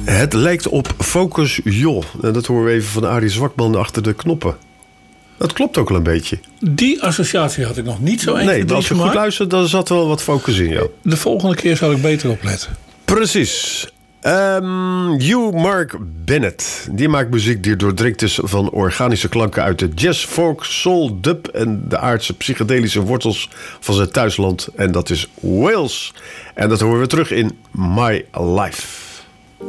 Het lijkt op Focus Joh. En dat horen we even van Arie Zwakman achter de knoppen. Dat klopt ook wel een beetje. Die associatie had ik nog niet zo eens. Nee, maar als je goed luistert, dan zat er wel wat focus in jou. De volgende keer zal ik beter opletten. Precies. Hugh Mark Bennett. Die maakt muziek die doordrinkt is van organische klanken uit de jazz, folk, soul, dub en de aardse psychedelische wortels van zijn thuisland. En dat is Wales. En dat horen we terug in My Life.